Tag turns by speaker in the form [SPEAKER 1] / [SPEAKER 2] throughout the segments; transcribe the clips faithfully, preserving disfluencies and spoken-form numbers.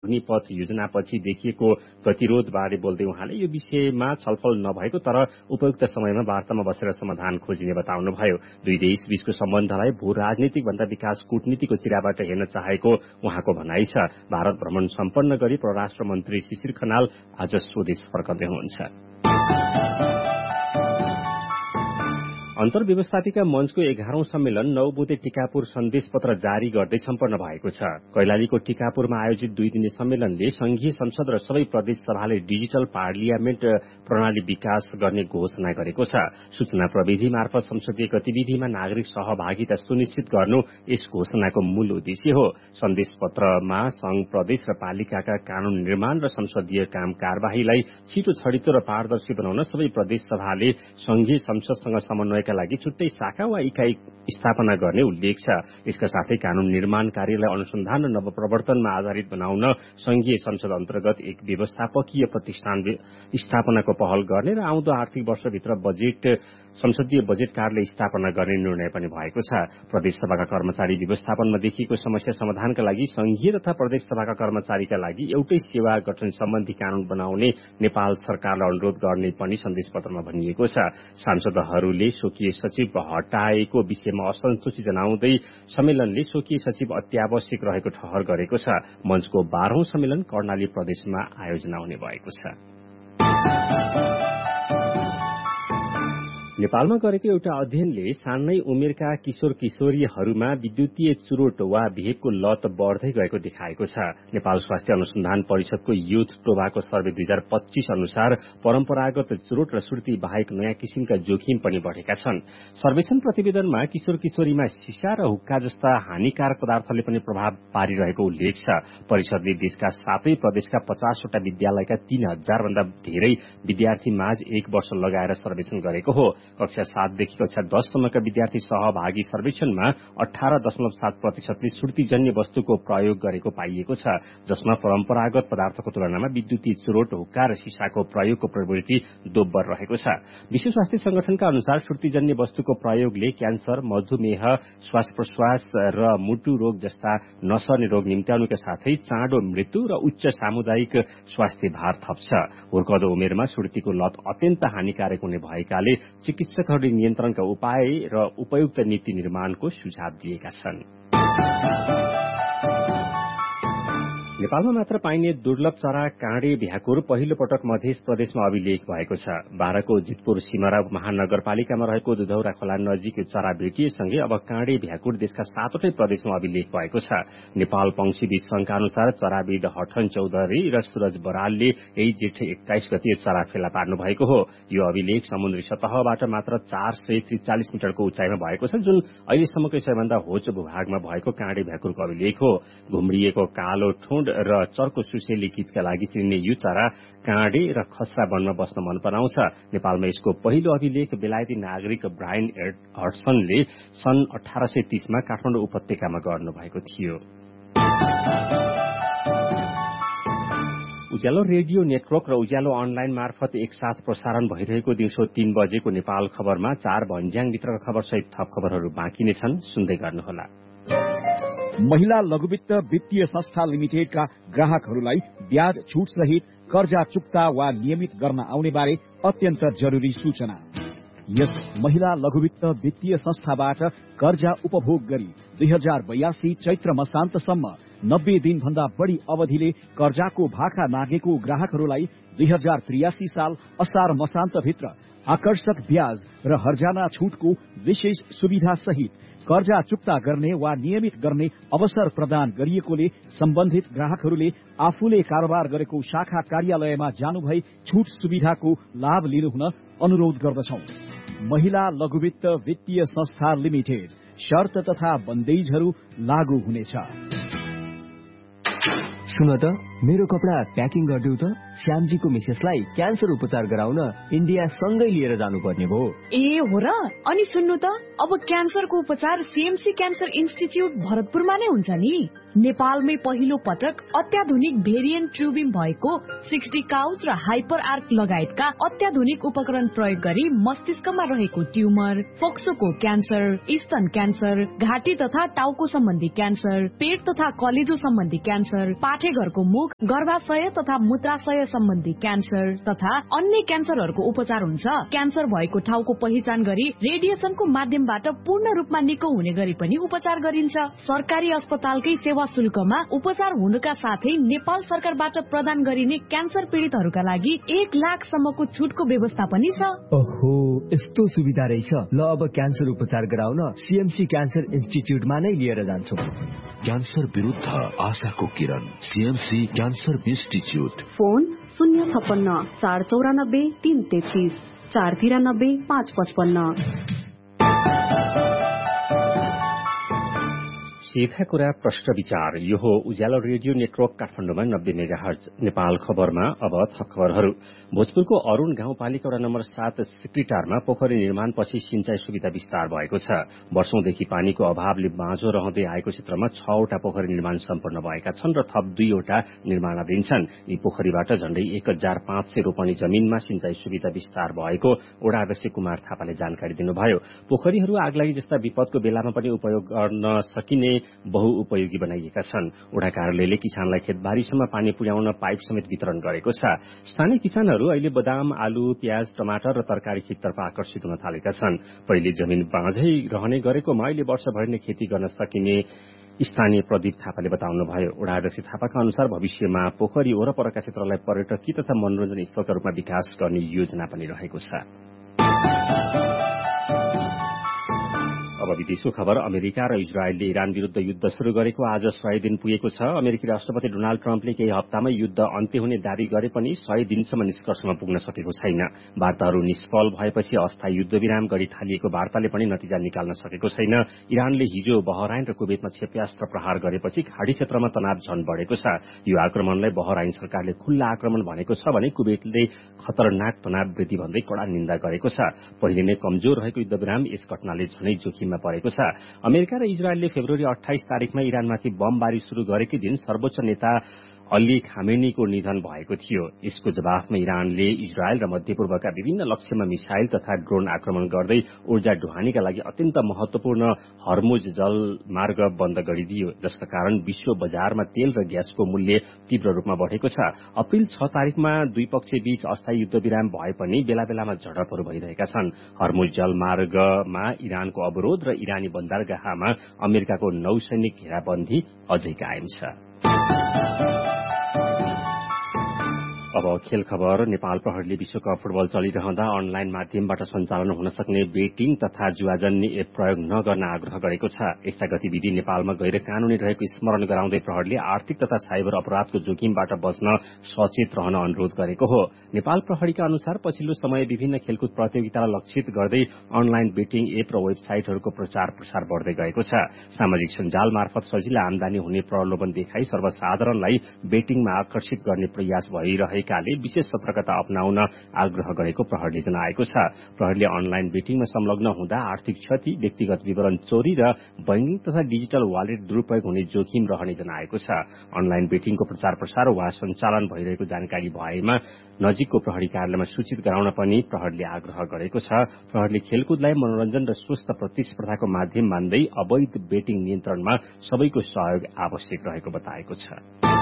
[SPEAKER 1] अग्निपथ योजनापछि देखिएको गतिरोधबारे बोल्दै उहाँले यो विषयमा छलफल नभएको तर उपयुक्त समयमा वार्तामा बसेर समाधान खोजिने बताउनुभयो। दुई देश बीचको सम्बन्धलाई भू राजनीतिक भन्दा विकास कूटनीतिको चिराबाट हेर्न चाहेको उहाँको भनाइ छ। भारत भ्रमण सम्पन्न गरी परराष्ट्र मन्त्री शिशिर खनाल आज स्वदेश फर्कदै हुनुहुन्छ। अन्तर्व्यवस्थापिका मञ्चको एघारौं सम्मेलन नवबुद्धे टिकापुर सन्देश पत्र जारी गर्दै सम्पन्न भएको छ। कैलालीको टिकापुरमा आयोजित दुई दिने सम्मेलनले संघीय संसद र सबै प्रदेश सभाले डिजिटल पार्लियामेन्ट प्रणाली विकास गर्ने घोषणा गरेको छ। सूचना प्रविधि मार्फत संसदीय गतिविधिमा नागरिक सहभागिता सुनिश्चित गर्नु यस घोषणाको मूल उद्देश्य हो। सन्देश पत्रमा संघ, प्रदेश र पालिकाका कानून निर्माण र संसदीय काम कार्यवाहीलाई छिटो, छडितो र पारदर्शी बनाउन सबै प्रदेश सभाले संघीय संसदसँग समन्वय का लागि छुट्टै शाखा वा इकाइ स्थापना गर्ने उल्लेख छ। यसका साथै कानून निर्माण कार्यलाई अनुसन्धान र नवप्रवर्तनमा आधारित बनाउन संघीय संसद अन्तर्गत एक व्यवस्थापकीय प्रतिष्ठान स्थापनाको पहल गर्ने र आउँदो आर्थिक वर्षभित्र बजेट संसदीय बजेट कार्यालय स्थापना गर्ने निर्णय पनि भएको छ। प्रदेश सभाका कर्मचारी व्यवस्थापनमा देखिएको समस्या समाधानका लागि संघीय तथा प्रदेश सभाका कर्मचारीका लागि एउटै सेवा गठन सम्बन्धी कानून बनाउने नेपाल सरकारलाई अनुरोध गर्ने पनि सन्देश पत्रमा भनिएको छ। सांसदहरूले स्वकीय सचिव हटाएको विषयमा असन्तुष्टि जनाउँदै सम्मेलनले स्वकीय सचिव अत्यावश्यक रहेको ठहर गरेको छ। मञ्चको बाह्रौं सम्मेलन कर्णाली प्रदेशमा आयोजना हुने भएको छ। नेपालमा गरेको एउटा अध्ययनले सानै उमेरका किशोर किशोरीहरूमा विद्युतीय चुरोट वा भेपको लत बढ़दै गएको देखाएको छ। नेपाल स्वास्थ्य अनुसन्धान परिषदको युथ टोबाको सर्वे दुई हजार पच्चीस अनुसार परम्परागत चुरोट र सुर्ती बाहेक नयाँ किसिमका जोखिम पनि बढ़ेका छन्। सर्वेक्षण प्रतिवेदनमा किशोर किशोरीमा सिसा र हुक्का जस्ता हानिकारक पदार्थले पनि प्रभाव पारिरहेको उल्लेख छ। परिषदले देशका सातै प्रदेशका पचासवटा विद्यालयका तीन हजार भन्दा धेरै विद्यार्थी माझ एक वर्ष लगाएर सर्वेक्षण गरेको हो। कक्षा सातदेखि कक्षा दससम्मका विद्यार्थी सहभागी सर्वेक्षणमा अठार दशमलव सात प्रतिशतले सुर्तीजन्य वस्तुको प्रयोग गरेको पाइएको छ, जसमा परम्परागत पदार्थको तुलनामा विद्युतीय चुरोट, हुक्का र सिसाको प्रयोगको प्रवृत्ति दोब्बर रहेको छ। विश्व स्वास्थ्य संगठनका अनुसार सुर्तीजन्य वस्तुको प्रयोगले क्यान्सर, मधुमेह, श्वास प्रश्वास र मुटु रोग जस्ता नसर्ने रोग निम्त्याउनुका साथै चाँडो मृत्यु र उच्च सामुदायिक स्वास्थ्य भार थप्छ। हुर्कदो उमेरमा सुर्तीको लत अत्यन्त हानिकारक हुने भएकाले चिकित्सकहरूले नियन्त्रणका उपाय र उपयुक्त नीति निर्माणको सुझाव दिएका छन्। नेपालमा मात्र पाइने दुर्लभ चरा काँडे भ्याकुर पहिलो पटक मध्य प्रदेशमा अभिलेख भएको छ। बाह्रको जितपुर सिमरा महानगरपालिकामा रहेको दुधौरा खोला नजिक यो चरा भेटिएसँगै अब काँडे भ्याकुर देशका सातवटै प्रदेशमा अभिलेख भएको छ। नेपाल पंक्षीविद संघका अनुसार चराविद हठन चौधरी र सूरज बरालले यही जेठ एक्काइस गते यो चरा फेला पार्नु भएको हो। यो अभिलेख समुद्री सतहबाट मात्र चार सय त्रिचालिस मिटरको उचाइमा भएको छ, जुन अहिलेसम्मकै सबैभन्दा होचो भूभागमा भएको काँडे भ्याकुरको अभिलेख हो। घुम्रिएको कालो ठोड र चर्को सुसेली गीतका लागि चिनिने यो चरा काँडे र खसरा वनमा बस्न मन पराउँछ। नेपालमा यसको पहिलो अभिलेख बेलायती नागरिक ब्रायन हडसनले सन् अठार सय तीसमा काठमाडौँ उपत्यकामा गर्नुभएको थियो। उज्यालो रेडियो नेटवर्क र उज्यालो अनलाइन मार्फत एकसाथ प्रसारण भइरहेको दिउँसो तीन बजेको नेपाल खबरमा चार भन्ज्याङभित्रका खबर सहित थप खबरहरू बाँकी नै छन्, सुन्दै गर्नुहोला।
[SPEAKER 2] महिला लघुवित्त वित्तीय संस्था लिमिटेडका ग्राहकहरूलाई ब्याज छुट सहित कर्जा चुक्ता वा नियमित गर्न आउने बारे अत्यन्त जरुरी सूचना। यस महिला लघुवित्त वित्तीय संस्थाबाट कर्जा उपभोग गरी दुई हजार बयासी चैत्र मसान्तसम्म नब्बे दिन भन्दा बढ़ी अवधिले कर्जाको भाका नागेको ग्राहकहरूलाई दुई हजार त्रियासी साल असार मसान्तभित्र आकर्षक ब्याज र हर्जाना छुटको विशेष सुविधा सहित कर्जा चुक्ता गर्ने वा नियमित गर्ने अवसर प्रदान गरिएकोले सम्बन्धित ग्राहकहरूले आफूले कारोबार गरेको शाखा कार्यालयमा जानुभई छुट सुविधाको लाभ लिनुहुन अनुरोध गर्दछौं। महिला लघुवित्त वित्तीय संस्था लिमिटेड, शर्त तथा बन्देजहरू लागू हुनेछ।
[SPEAKER 3] सुन त, मेरो कपडा प्याकिङ गरिदेऊ त। श्यामजीको मिसेसलाई क्यान्सर उपचार गराउन इन्डिया सँगै लिएर जानुपर्ने भयो।
[SPEAKER 4] ए हो र? अनि सुन्नु त, अब क्यान्सरको उपचार सीएमसी क्यान्सर इन्स्टिच्युट भरतपुरमा नै हुन्छ नि। नेपालमै पहिलो पटक अत्याधुनिक भेरिएन्ट ट्युबिङ भएको सिक्सटी काउच र हाइपर आर्क लगायतका अत्याधुनिक उपकरण प्रयोग गरी मस्तिष्कमा रहेको ट्युमर, फोक्सोको क्यान्सर, स्तन क्यान्सर, घाँटी तथा टाउको सम्बन्धी क्यान्सर, पेट तथा कलेजो सम्बन्धी क्यान्सर, पाठेघरको मुख गर्भाशय तथा मूत्राशय सम्बन्धी क्यान्सर तथा अन्य क्यान्सरहरूको उपचार हुन्छ। क्यान्सर भएको ठाउँको पहिचान गरी रेडिएसनको माध्यमबाट पूर्ण रूपमा निको हुने गरी पनि उपचार गरिन्छ। सरकारी अस्पतालकै सेवा शुल्कमा उपचार हुनुका साथै नेपाल सरकारबाट प्रदान गरिने क्यान्सर पीडितहरूका लागि एक लाख सम्मको छुटको व्यवस्था पनि छ।
[SPEAKER 3] ओहो, यस्तो सुविधा रहेछ। ल अब क्यान्सर उपचार गराउन सीएमसी क्यान्सर इन्स्टिच्युटमा नै लिएर जान्छु।
[SPEAKER 5] क्यान्सर विरुद्ध आशाको किरण, सीएमसी क्यान्सर इन्स्टिच्युट।
[SPEAKER 6] फोन शून्य छप्पन्न चार चौरानब्बे तीन तेत्तीस चार तिरानब्बे पाँच पचपन्न।
[SPEAKER 1] सीधा कुरा प्रश्न विचार। यो हो उज्यालो रेडियो नेटवर्क काठमाडौँमा नब्बे मेगा हर्ज। नेपाल खबरमा अब थप खबरहरू। भोजपुरको अरूण गाउँपालिका वडा नम्बर सात सिक्रिटारमा पोखरी निर्माणपछि सिंचाई सुविधा विस्तार भएको छ। वर्षौंदेखि पानीको अभावले बाँझो रहँदै आएको क्षेत्रमा छवटा पोखरी निर्माण सम्पन्न भएका छन् र थप दुईवटा निर्माणाधीन छन्। यी पोखरीबाट झण्डै एक हजार पाँच सय रोपनी जमीनमा सिंचाई सुविधा विस्तार भएको वडा अध्यक्ष कुमार थापाले जानकारी दिनुभयो। पोखरीहरू आगलागी जस्ता विपदको बेलामा पनि उपयोग गर्न सकिने बहुउपयोगी बनाइएका छन्। वडा कार्यालयले किसानलाई खेतबारीसम्म पानी पुर्याउन पाइप समेत वितरण गरेको छ। स्थानीय किसानहरू अहिले बदाम, आलु, प्याज, टमाटर र तरकारी खेततर्फ आकर्षित हुन थालेका छन्। पहिले जमिन बाँझै रहने गरेकोमा अहिले वर्षभरि नै खेती गर्न सकिने स्थानीय प्रदीप थापाले बताउनुभयो। वडा अध्यक्ष थापाका अनुसार भविष्यमा पोखरी वरपरका क्षेत्रलाई पर्यटकीय तथा मनोरञ्जन स्थलका रूपमा विकास गर्ने योजना पनि रहेको छ। अब विदेशको खबर। अमेरिका र इजरायलले इरान विरूद्ध युद्ध शुरू गरेको आज सय दिन पुगेको छ। अमेरिकी राष्ट्रपति डोनाल्ड ट्रम्पले केही हप्तामै युद्ध अन्त्य हुने दावी गरे पनि सय दिनसम्म निष्कर्षमा पुग्न सकेको छैन। वार्ताहरू निष्फल भएपछि अस्थायी युद्धविराम गरी थालिएको वार्ताले पनि नतिजा निकाल्न सकेको छैन। इरानले हिजो बहराइन र कुवेतमा क्षेप्यास्त्र प्रहार गरेपछि खाडी क्षेत्रमा तनाव झन बढेको छ। यो आक्रमणलाई बहराइन सरकारले खुल्ला आक्रमण भनेको छ भने कुवेतले खतरनाक तनाव वृद्धि भन्दै कड़ा निन्दा गरेको छ। पहिले नै कमजोर रहेको युद्धविराम यस घटनाले झनै जोखिममा परेको छ। अमेरिका र इजरायलले फेब्रुअरी अट्ठाइस तारिकमा इरानमाथि बमबारी शुरू गरेकै दिन सर्वोच्च नेता अली खामेनीको निधन भएको थियो। यसको जवाफमा इरानले इजरायल र मध्यपूर्वका विभिन्न लक्ष्यमा मिसाइल तथा ड्रोन आक्रमण गर्दै ऊर्जा ढुवानीका लागि अत्यन्त महत्वपूर्ण हर्मुज जलमार्ग बन्द गरिदियो, जसका कारण विश्व बजारमा तेल र ग्यासको मूल्य तीव्र रूपमा बढेको छ। अप्रिल छ तारिकमा दुई पक्ष बीच अस्थायी युद्धविराम भए पनि बेला बेलामा झडपहरू भइरहेका छन्। हर्मुज जलमार्गमा इरानको अवरोध र इरानी बन्दरगाहमा अमेरिकाको नौसैनिक घेराबन्दी अझै कायम छ। अब खेल खबर। नेपाल प्रहरीले विश्वकप फुटबल चलिरहँदा अनलाइन माध्यमबाट सञ्चालन हुन सक्ने बेटिङ तथा जुवाजन्य एप प्रयोग नगर्न आग्रह गरेको छ। यस्ता गतिविधि नेपालमा गैर कानूनी रहेको स्मरण गराउँदै प्रहरीले आर्थिक तथा साइबर अपराधको जोखिमबाट बच्न सचेत रहन अनुरोध गरेको हो। नेपाल प्रहरीका अनुसार पछिल्लो समय विभिन्न खेलकुद प्रतियोगितालाई लक्षित गर्दै अनलाइन बेटिङ एप र वेबसाइटहरूको प्रचार प्रसार बढ्दै गएको छ। सामाजिक सञ्जाल मार्फत सजिला आमदानी हुने प्रलोभन देखाई सर्वसाधारणलाई बेटिङमा आकर्षित गर्ने प्रयास भइरहेको काले विशेष सतर्कता अपनाउन आग्रह गरेको प्रहरीले जनाएको छ। प्रहरीले अनलाइन बेटिङमा संलग्न हुँदा आर्थिक क्षति, व्यक्तिगत विवरण चोरी र बैंकिङ तथा डिजिटल वालेट दुरूपयोग हुने जोखिम रहने जनाएको छ। अनलाइन बेटिङको प्रचार प्रसार वा सञ्चालन भइरहेको जानकारी भएमा नजिकको प्रहरी कार्यालयमा सूचित गराउन पनि प्रहरीले आग्रह गरेको छ। प्रहरीले खेलकुदलाई मनोरञ्जन र स्वस्थ प्रतिस्पर्धाको माध्यम मान्दै अवैध बेटिङ नियन्त्रणमा सबैको सहयोग आवश्यक रहेको बताएको छ।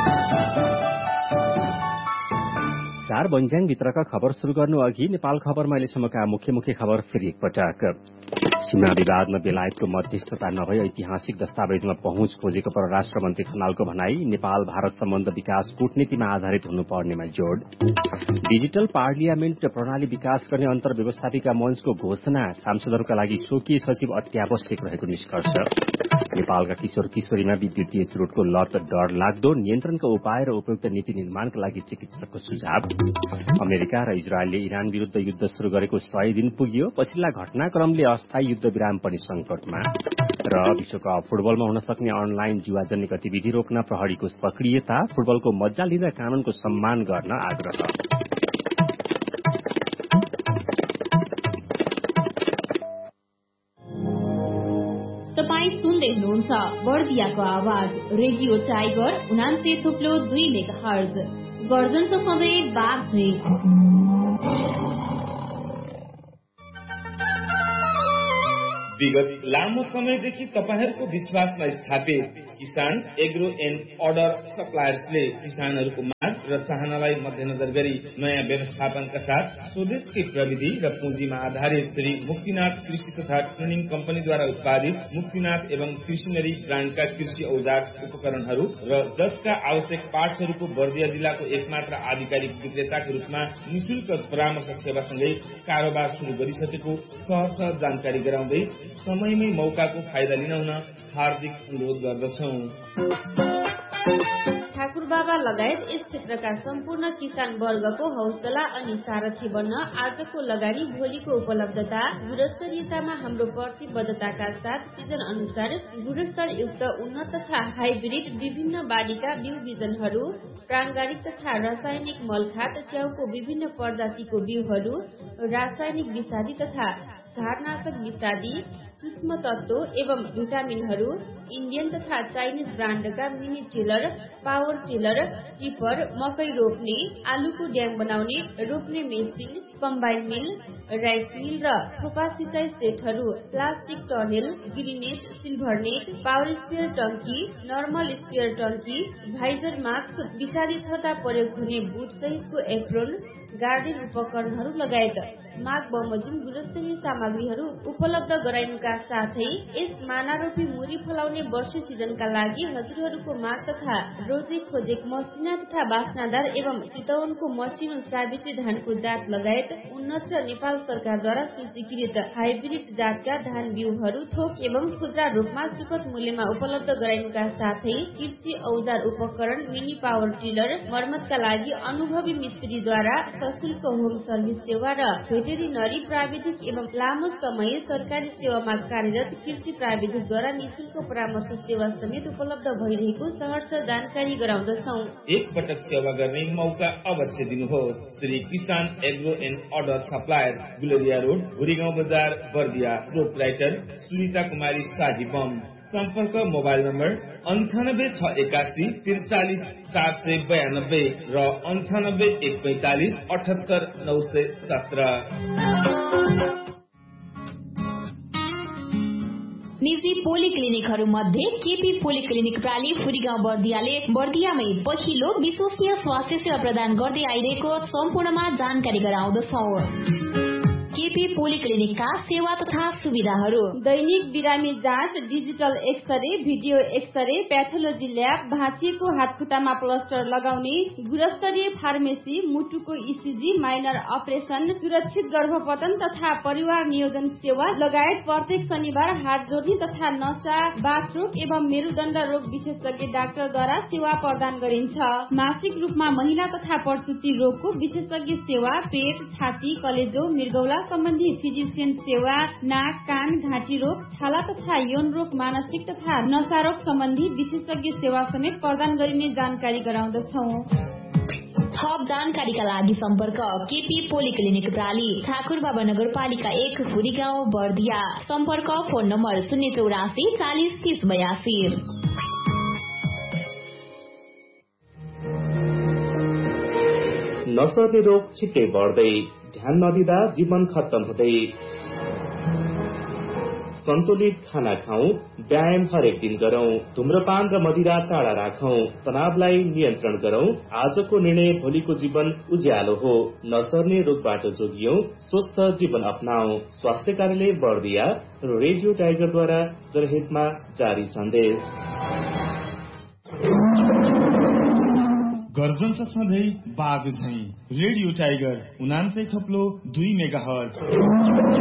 [SPEAKER 1] चार बन्ज्याङ भित्रका खबर शुरू गर्नु अघि नेपाल खबरमा अहिलेसम्मका मुख्य मुख्य खबर फेरि एकपटक। सीमा विवादमा बेलायतको मध्यस्थता नभई ऐतिहासिक दस्तावेजमा पहुँच खोजेको परराष्ट्र मन्त्री खनालको भनाई। नेपाल भारत सम्बन्ध विकास कूटनीतिमा आधारित हुनुपर्नेमा जोड़। डिजिटल पार्लियामेन्ट प्रणाली विकास गर्ने अन्तर व्यवस्थापिका मञ्चको घोषणा। सांसदहरूका लागि स्वकीय सचिव अत्यावश्यक रहेको निष्कर्ष। नेपालका किशोर किशोरीमा विद्युतीय चुरोटको लत डर लाग्दो, नियन्त्रणका उपाय र उपयुक्त नीति निर्माणका लागि चिकित्सकको सुझाव। अमेरिका र इजरायलले इरान विरूद्ध युद्ध शुरू गरेको सय दिन पुग्यो। पछिल्ला घटनाक्रमले अस्थायी युद्धविराम पनि संकटमा। र विश्वकप फुटबलमा हुन सक्ने अनलाइन जुवाजन्य गतिविधि रोक्न प्रहरीको सक्रियता। फुटबलको मज्जा लिँदा कानूनको सम्मान गर्न आग्रह।
[SPEAKER 7] तपाईँ सुन्दै हुनुहुन्छ बर्दियाको आवाज रेडियो टाइगर उनान्से थुप्लो दुई मेगा हर्ज गर्जनको सधैँ बाघ झै।
[SPEAKER 8] विगत लामो समयदेखि तपाईहरूको विश्वासमा स्थापित किसान एग्रो एन्ड अर्डर सप्लायर्सले किसानहरूको माग र चाहनालाई मध्यनजर गरी नयाँ व्यवस्थापनका साथ स्वदेशी प्रविधि र पुँजीमा आधारित श्री मुक्तिनाथ कृषि तथा ट्रेनिङ कम्पनीद्वारा उत्पादित मुक्तिनाथ एवं कृषिनरी ब्रान्डका कृषि औजार उपकरणहरू र जसका आवश्यक पार्ट्सहरूको बर्दिया जिल्लाको एकमात्र आधिकारिक विक्रेताको रूपमा निशुल्क परामर्श सेवासँगै कारोबार शुरू गरिसकेको सहर्ष जानकारी गराउँदै समयमै मौकाको फाइदा लिन हुन हार्दिक अनुरोध गर्दछौं।
[SPEAKER 7] ठाकुर बाबा लगायत यस क्षेत्रका सम्पूर्ण किसान वर्गको हौसला अनि सारथी बन्न आजको लगानी भोलिको उपलब्धता गुणस्तरीयतामा हाम्रो प्रतिबद्धताका साथ सिजन अनुसार गुणस्तर युक्त उन्नत तथा हाइब्रिड विभिन्न बालीका बिउ बिजनहरू, प्राङ्गारिक तथा रासायनिक मलखात, च्याउको विभिन्न प्रजातिको बिउहरू, रासायनिक विषादी तथा झारनाशक विषादी, सूक्ष्म तत्व एवं भिटामिनहरू, इन्डियन तथा Chinese ब्रान्डका mini tiller, power tiller, tipper, मकै रोप्ने, आलुको ड्याङ बनाउने, रोप्ने मेसिन, कम्बाइन मिल, राइस मिल र थोपा सिँचाइ सेटहरू, plastic tunnel, ग्रिनेट, silver net, power sprayer टंकी, नर्मल स्पेयर टंकी, भाइजर मास्क, विषादी छर्दा प्रयोग हुने बुट सहितको एप्रोन, गार्डन उपकरणहरू लगायत माग बमोजिम गुणस्तरीय सामग्रीहरू उपलब्ध गराइनुका साथै यस मानारोपी मुरी फलाउने वर्ष सिजनका लागि हजुरहरूको माग तथा रोजे खोजेक मसिना तथा बास्नादार एवं चितवनको मसिनो साबित्री धानको जात लगायत उन्नत र नेपाल सरकारद्वारा सूचीकृत हाइब्रिड जातका धान बिउहरू थोक एवं खुद्रा रूपमा सुपथ मूल्यमा उपलब्ध गराइनुका साथै कृषि औजार उपकरण, मिनी पावर टिलर, मर्मतका लागि अनुभवी मिस्त्रीद्वारा सशुल्क होम सर्भिस सेवा र भेटेरिनरी प्राविधिक एवं लामो समय सरकारी सेवामा कार्यरत कृषि प्राविधिकद्वारा निशुल्क परामर्श सेवा समेत उपलब्ध भइरहेको सहर्ष जानकारी गराउँदछौ।
[SPEAKER 8] एक पटक सेवा गर्ने मौका अवश्य दिनुहोस्। श्री किसान agro and order suppliers, Guleria road, Bhurigaun बजार, बर्दिया। प्रोप्राइटर सुनिता कुमारी शाही बम। सम्पर्क मोबाइल नम्बर अन्ठानब्बे छ एकासी त्रिचालिस चार सय बयानब्बे र अन्ठानब्बे एक पैंतालिस अठहत्तर नौ सय सत्र।
[SPEAKER 7] निजी पोलिक्लिनिकहरू मध्ये केपी पोलिक्लिनिक प्राली फुरीगाउँ बर्दियाले बर्दियामै पहिलो विश्वसनीय स्वास्थ्य सेवा प्रदान गर्दै आइरहेको सम्पूर्णमा जानकारी गराउँदछौ। केपी पोलिक्लिनिकका सेवा तथा सुविधाहरू: दैनिक बिरामी जाँच, digital x-ray, video x-ray, pathology lab, भाँचिएको हातखुट्टामा प्लास्टर लगाउने, गुणस्तरीय फार्मेसी, मुटुको इसिजी, माइनर अपरेसन, सुरक्षित गर्भपतन तथा परिवार नियोजन सेवा लगायत प्रत्येक शनिबार हात जोड्ने तथा नसा, बाथरोग एवं मेरुदण्ड रोग विशेषज्ञ डाक्टरद्वारा सेवा प्रदान गरिन्छ। मासिक रूपमा महिला तथा प्रसुति रोगको विशेषज्ञ सेवा, पेट, छाती, कलेजो, मृगौला सम्बन्धी फिजिसियन सेवा, नाक, कान, घाँटी रोग, छाला तथा यौन रोग, मानसिक तथा नशा रोग सम्बन्धी विशेषज्ञ सेवा समेत प्रदान गरिने जानकारी गराउँदछौ। थप जानकारीका लागि सम्पर्क केपी पोलिक्लिनिक प्राली, ठाकुरबाबा नगरपालिका एक, फुरीगाउँ बर्दिया। सम्पर्क फोन नम्बर शून्य चौरासी चालिस तीस बयासी।
[SPEAKER 9] नसर्ने रोग छिट्टै बढ्दै, ध्यान नदिँदा जीवन खत्तम हुँदै। सन्तुलित खाना खाऊ, व्यायाम हरेक दिन गरौं, धुम्रपान र मदिरा टाढा राखौं, तनावलाई नियन्त्रण गरौं। आजको निर्णय भोलिको जीवन उज्यालो हो। नसर्ने रोगबाट जोगियौं, स्वस्थ जीवन अपनाऊ। स्वास्थ्य कार्यालय बर्दिया र रेडियो टाइगरद्वारा जनहितमा जारी सन्देश।
[SPEAKER 10] गर्जन छ सधैँ बाघ झैं। रेडियो टाइगर उनान्सय थप्लो दुई मेगा हर्ज।